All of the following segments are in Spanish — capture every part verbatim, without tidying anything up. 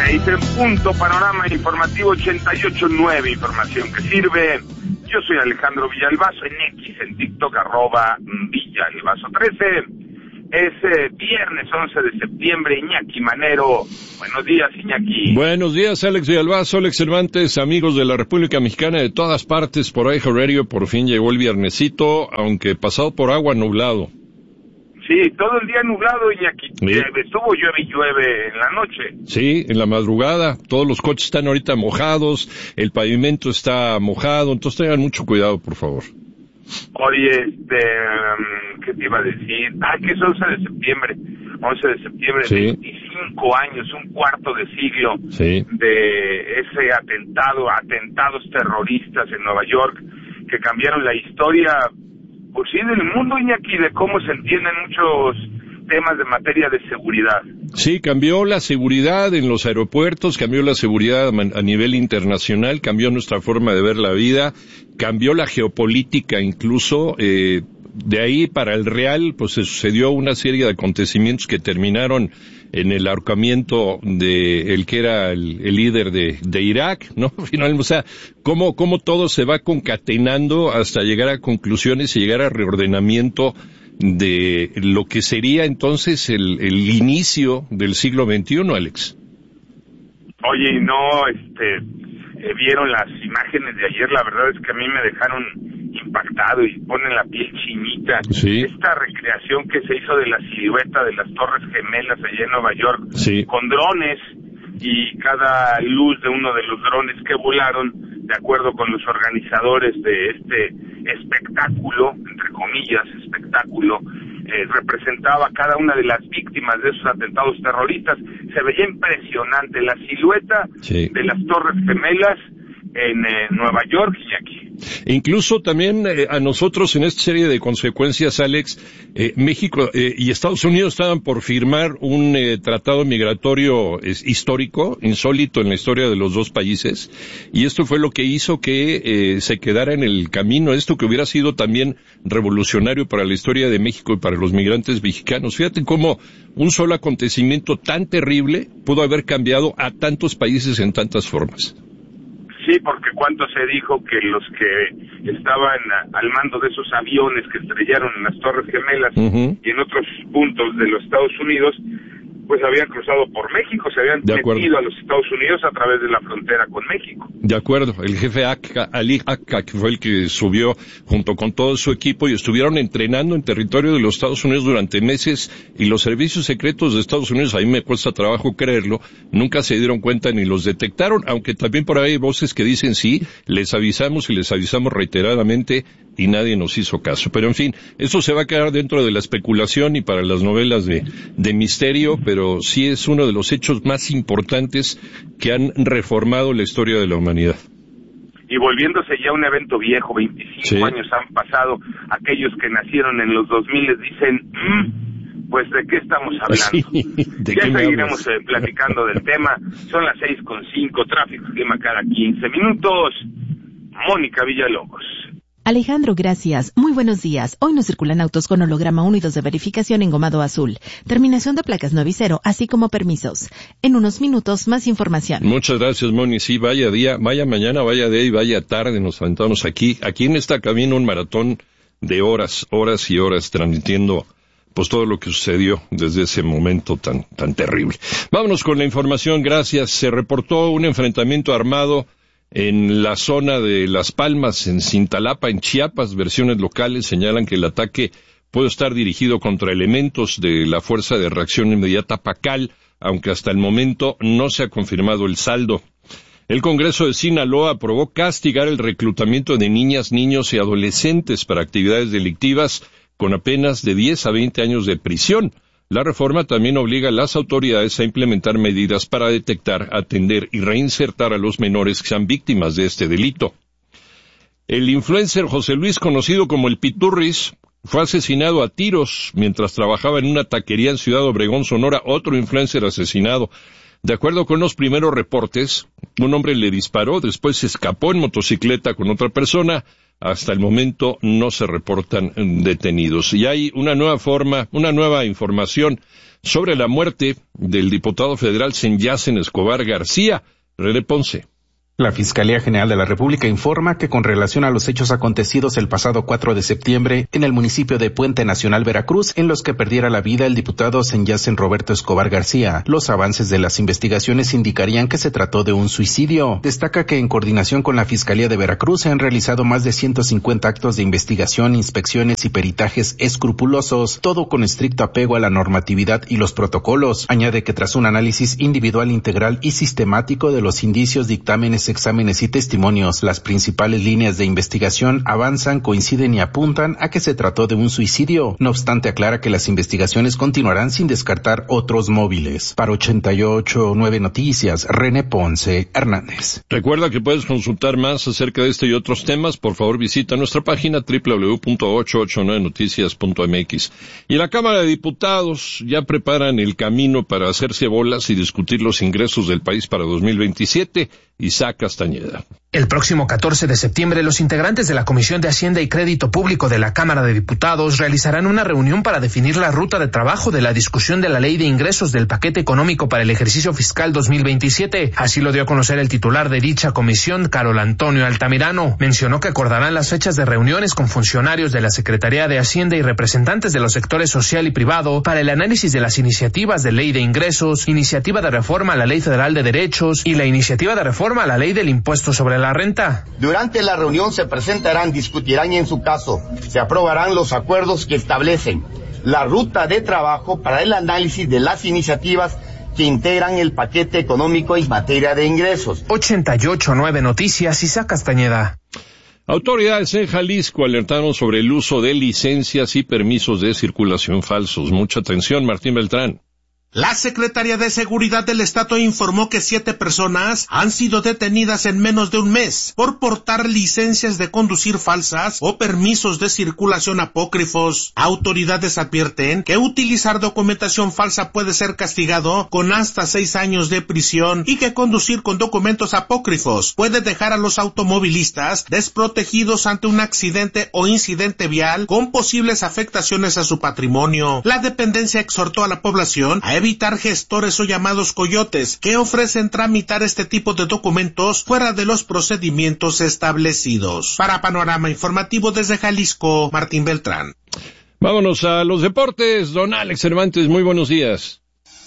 seis en punto, panorama informativo ochenta y ocho punto nueve, información que sirve. Yo soy Alejandro Villalbazo, en X, en TikTok, arroba Villalbazo trece. Es eh, viernes once de septiembre, Iñaki Manero. Buenos días, Iñaki. Buenos días, Alex Villalbazo, Alex Cervantes, amigos de la República Mexicana de todas partes, por ahí Radio, por fin llegó el viernesito, aunque pasado por agua, nublado. Sí, todo el día nublado, Iñaki. Sí. Estuvo llueve y llueve en la noche. Sí, en la madrugada. Todos los coches están ahorita mojados, el pavimento está mojado, entonces tengan mucho cuidado, por favor. Oye, este, ¿qué te iba a decir? Ah, que es once de septiembre. once de septiembre, sí. veinticinco años, un cuarto de siglo sí. de ese atentado, atentados terroristas en Nueva York, que cambiaron la historia, pues sí, del mundo, Iñaki, de cómo se entienden muchos temas de materia de seguridad. Sí, cambió la seguridad en los aeropuertos, cambió la seguridad a nivel internacional, cambió nuestra forma de ver la vida, cambió la geopolítica incluso. Eh, de ahí para el real, pues se sucedió una serie de acontecimientos que terminaron en el ahorcamiento de el que era el, el líder de, de Irak, ¿no? Finalmente, o sea, cómo, cómo todo se va concatenando hasta llegar a conclusiones y llegar a reordenamiento de lo que sería entonces el, el inicio del siglo veintiuno, Alex. Oye, y no, este, eh, vieron las imágenes de ayer, la verdad es que a mí me dejaron impactado y ponen la piel chinita. Sí. Esta recreación que se hizo de la silueta de las Torres Gemelas allá en Nueva York, sí. con drones, y cada luz de uno de los drones que volaron, de acuerdo con los organizadores de este espectáculo, entre comillas, espectáculo, eh, representaba cada una de las víctimas de esos atentados terroristas. Se veía impresionante la silueta sí. de las Torres Gemelas en eh, Nueva York y aquí. Incluso también eh, a nosotros en esta serie de consecuencias, Alex, eh, México eh, y Estados Unidos estaban por firmar un eh, tratado migratorio eh, histórico, insólito en la historia de los dos países, y esto fue lo que hizo que eh, se quedara en el camino, esto que hubiera sido también revolucionario para la historia de México y para los migrantes mexicanos. Fíjate cómo un solo acontecimiento tan terrible pudo haber cambiado a tantos países en tantas formas. Sí, porque cuánto se dijo que los que estaban al mando de esos aviones que estrellaron en las Torres Gemelas uh-huh. y en otros puntos de los Estados Unidos, pues habían cruzado por México, se habían metido a los Estados Unidos a través de la frontera con México. De acuerdo, el jefe Akka, Ali Akka, que fue el que subió junto con todo su equipo y estuvieron entrenando en territorio de los Estados Unidos durante meses, y los servicios secretos de Estados Unidos, a mí me cuesta trabajo creerlo, nunca se dieron cuenta ni los detectaron, aunque también por ahí hay voces que dicen sí, les avisamos y les avisamos reiteradamente y nadie nos hizo caso. Pero en fin, eso se va a quedar dentro de la especulación y para las novelas de, de misterio, pero sí es uno de los hechos más importantes que han reformado la historia de la humanidad. Y volviéndose ya un evento viejo, veinticinco sí. años han pasado, aquellos que nacieron en los dos mil les dicen, mmm, pues ¿de qué estamos hablando? Sí, ya seguiremos eh, platicando del tema. Son las seis con cinco, tráfico clima cada quince minutos. Mónica Villalobos. Alejandro, gracias. Muy buenos días. Hoy no circulan autos con holograma uno y dos de verificación engomado azul. Terminación de placas nueve y cero, así como permisos. En unos minutos, más información. Muchas gracias, Moni. Sí, vaya día, vaya mañana, vaya día y vaya tarde. Nos aventamos aquí, aquí en esta cabina un maratón de horas, horas y horas transmitiendo pues todo lo que sucedió desde ese momento tan, tan terrible. Vámonos con la información, gracias. Se reportó un enfrentamiento armado en la zona de Las Palmas, en Cintalapa, en Chiapas. Versiones locales señalan que el ataque puede estar dirigido contra elementos de la Fuerza de Reacción Inmediata PACAL, aunque hasta el momento no se ha confirmado el saldo. El Congreso de Sinaloa aprobó castigar el reclutamiento de niñas, niños y adolescentes para actividades delictivas con apenas de diez a veinte años de prisión. La reforma también obliga a las autoridades a implementar medidas para detectar, atender y reinsertar a los menores que sean víctimas de este delito. El influencer José Luis, conocido como el Piturris, fue asesinado a tiros mientras trabajaba en una taquería en Ciudad Obregón, Sonora. Otro influencer asesinado. De acuerdo con los primeros reportes, un hombre le disparó, después se escapó en motocicleta con otra persona. Hasta el momento no se reportan detenidos. Y hay una nueva forma, una nueva información sobre la muerte del diputado federal Senyacen Escobar García. René Ponce. La Fiscalía General de la República informa que con relación a los hechos acontecidos el pasado cuatro de septiembre en el municipio de Puente Nacional, Veracruz, en los que perdiera la vida el diputado Senyacen Roberto Escobar García, los avances de las investigaciones indicarían que se trató de un suicidio. Destaca que en coordinación con la Fiscalía de Veracruz se han realizado más de ciento cincuenta actos de investigación, inspecciones y peritajes escrupulosos, todo con estricto apego a la normatividad y los protocolos. Añade que tras un análisis individual, integral y sistemático de los indicios, dictámenes, exámenes y testimonios, las principales líneas de investigación avanzan, coinciden y apuntan a que se trató de un suicidio. No obstante, aclara que las investigaciones continuarán sin descartar otros móviles. Para ochenta y ocho punto nueve Noticias, René Ponce Hernández. Recuerda que puedes consultar más acerca de este y otros temas. Por favor, visita nuestra página doble u doble u doble u punto ochocientos ochenta y nueve noticias punto m x. Y la Cámara de Diputados ya preparan el camino para hacerse bolas y discutir los ingresos del país para dos mil veintisiete. Isaac Castañeda. El próximo catorce de septiembre, los integrantes de la Comisión de Hacienda y Crédito Público de la Cámara de Diputados realizarán una reunión para definir la ruta de trabajo de la discusión de la Ley de Ingresos del Paquete Económico para el ejercicio fiscal dos mil veintisiete. Así lo dio a conocer el titular de dicha comisión, Carol Antonio Altamirano. Mencionó que acordarán las fechas de reuniones con funcionarios de la Secretaría de Hacienda y representantes de los sectores social y privado para el análisis de las iniciativas de Ley de Ingresos, iniciativa de reforma a la Ley Federal de Derechos y la iniciativa de reforma a la Ley del Impuesto sobre la Renta. Durante la reunión se presentarán, discutirán y en su caso se aprobarán los acuerdos que establecen la ruta de trabajo para el análisis de las iniciativas que integran el paquete económico en materia de ingresos. ochenta y ocho punto nueve Noticias, Isaac Castañeda. Autoridades en Jalisco alertaron sobre el uso de licencias y permisos de circulación falsos. Mucha atención, Martín Beltrán. La Secretaría de Seguridad del Estado informó que siete personas han sido detenidas en menos de un mes por portar licencias de conducir falsas o permisos de circulación apócrifos. Autoridades advierten que utilizar documentación falsa puede ser castigado con hasta seis años de prisión y que conducir con documentos apócrifos puede dejar a los automovilistas desprotegidos ante un accidente o incidente vial con posibles afectaciones a su patrimonio. La dependencia exhortó a la población a evitar gestores o llamados coyotes que ofrecen tramitar este tipo de documentos fuera de los procedimientos establecidos. Para Panorama Informativo desde Jalisco, Martín Beltrán. Vámonos a los deportes. Don Alex Cervantes, muy buenos días.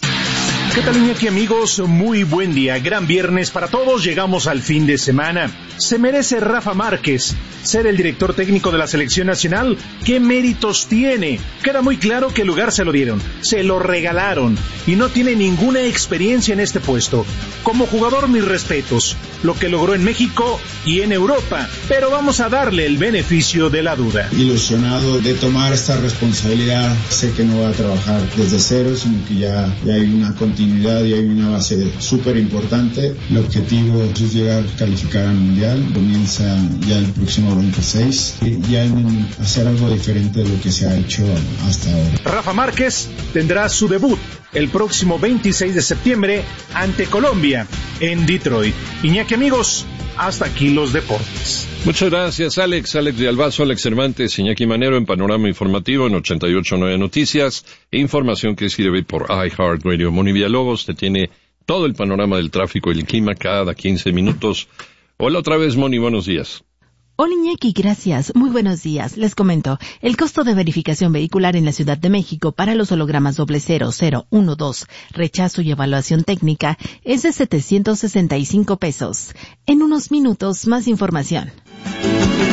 ¿Qué tal, Iñaki, amigos? Muy buen día. Gran viernes para todos. Llegamos al fin de semana. Se merece Rafa Márquez ser el director técnico de la selección nacional. ¿Qué méritos tiene? Queda muy claro que el lugar se lo dieron, se lo regalaron y no tiene ninguna experiencia en este puesto. Como jugador, mis respetos, lo que logró en México y en Europa, pero vamos a darle el beneficio de la duda. Ilusionado de tomar esta responsabilidad. Sé que no va a trabajar desde cero, sino que ya, ya hay una continuidad y hay una base súper importante. El objetivo es llegar a calificar al Mundial. Comienza ya el próximo veintiséis y ya en hacer algo diferente de lo que se ha hecho hasta ahora. Rafa Márquez tendrá su debut el próximo veintiséis de septiembre ante Colombia en Detroit. Iñaki, amigos, hasta aquí los deportes. Muchas gracias, Alex. Alex de Albazo, Alex Cervantes, Iñaki Manero en Panorama Informativo en ochenta y ocho punto nueve Noticias. Información que sirve por iHeartRadio. Moni Villalobos te tiene todo el panorama del tráfico y el clima cada quince minutos. Hola otra vez, Moni, buenos días. Hola, Iñaki, gracias. Muy buenos días. Les comento, el costo de verificación vehicular en la Ciudad de México para los hologramas doble cero, cero, uno, dos, rechazo y evaluación técnica es de setecientos sesenta y cinco pesos. En unos minutos, más información.